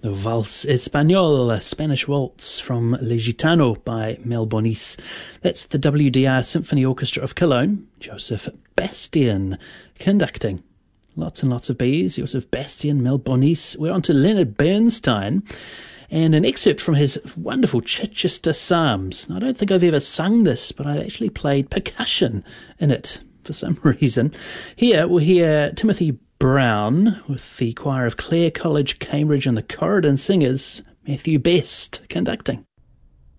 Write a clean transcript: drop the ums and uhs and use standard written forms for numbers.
The Valse Espagnole, a Spanish waltz from Le Gitano by Mel Bonis. That's the WDR Symphony Orchestra of Cologne. Joseph Bastian conducting. Lots and lots of B's. Joseph Bastian, Mel Bonis. We're on to Leonard Bernstein and an excerpt from his wonderful Chichester Psalms. Now, I don't think I've ever sung this, but I actually played percussion in it for some reason. Here we'll hear Timothy Brown with the choir of Clare College, Cambridge and the Corridon Singers, Matthew Best conducting.